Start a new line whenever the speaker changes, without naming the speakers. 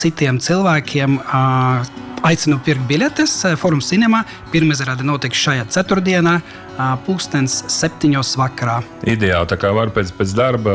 citiem cilvēkiem aicinu pirkt biļetes. Forum Cinema pirmizrāde notiks šajā ceturtdienā, 7:00 vakarā.
Ideāli, tā kā var pēc darba